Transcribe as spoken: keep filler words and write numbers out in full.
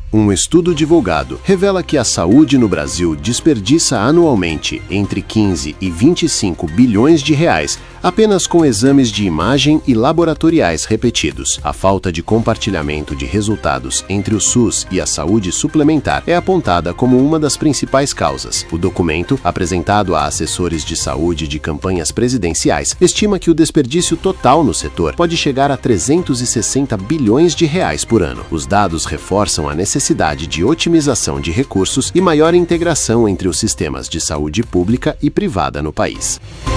Um estudo divulgado revela que a saúde no Brasil desperdiça anualmente entre quinze e vinte e cinco bilhões de reais apenas com exames de imagem e laboratoriais repetidos. A falta de compartilhamento de resultados entre o SUS e a saúde suplementar é apontada como uma das principais causas. O documento, apresentado a assessores de saúde de campanhas presidenciais, estima que o desperdício total no setor pode chegar a trezentos e sessenta bilhões de reais por ano. Os dados reforçam a necessidade de otimização de recursos e maior integração entre os sistemas de saúde pública e privada no país.